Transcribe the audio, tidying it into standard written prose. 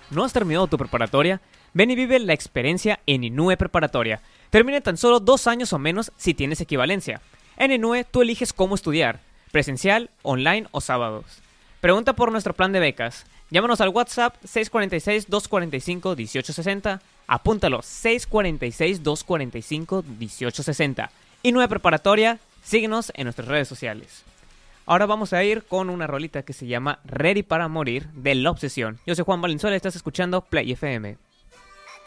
¿No has terminado tu preparatoria? Ven y vive la experiencia en Inue Preparatoria. Termina en tan solo 2 años o menos si tienes equivalencia. En Inue tú eliges cómo estudiar, presencial, online o sábados. Pregunta por nuestro plan de becas. Llámanos al WhatsApp 646-245-1860. Apúntalo, 646-245-1860. Inue Preparatoria, síguenos en nuestras redes sociales. Ahora vamos a ir con una rolita que se llama Ready para Morir de La Obsesión. Yo soy Juan Valenzuela y estás escuchando Play FM.